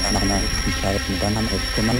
nach einer gewissen Zeit und dann haben wir gemacht.